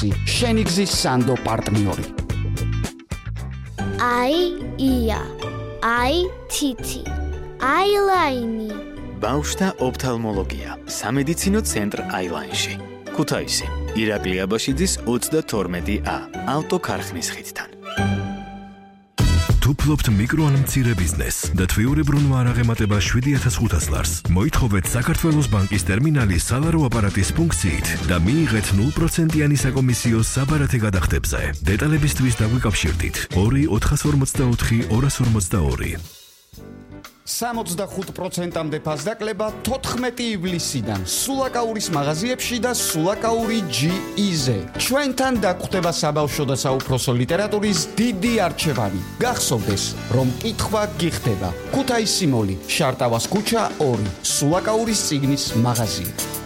შენი გზის სანდო პარტნიორი. ია, თითი, აილაინი. ბავშვთა ოფთალმოლოგია, სამედიცინო ცენტრ აილაინში. ქუთაისი, ირაკლი აბაშიძის 32A, ავტოქარხნის ხიდთან. თუ ფლობთ მიკრო ან მცირე ბიზნესს და თვიურებრუნვა არ აღემატება 7500 ლარს, მოითხოვეთ საქართველოს ბანკის ტერმინალის სალარო აპარატის ფუნქციით და მიიღეთ 0%-იანი საკომისიო საბარათე გადახდებზე. დეტალებისთვის დაგვიკავშირდით 2 454 252. 65%-მდე ფასდაკლება 14 ივლისიდან სულაკაურის მაღაზიებში და სულაკაური GE-ზე. ჩვენთან დაგხვდება საბავშვო და საუფროსო ლიტერატურის დიდი არჩევანი. გახსოვდეს, რომ კითხვა გიხდება. ქუთაისი მოლი, შარტავას ქუჩა 2, სულაკაურის წიგნის მაღაზია.